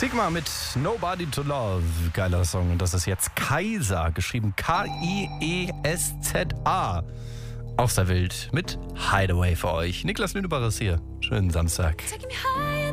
Sigma mit Nobody to Love. Geiler Song. Und das ist jetzt Kaiser, geschrieben Kiesa. Aus der Welt mit Hideaway für euch. Niklas Lünebacher ist hier. Schönen Samstag.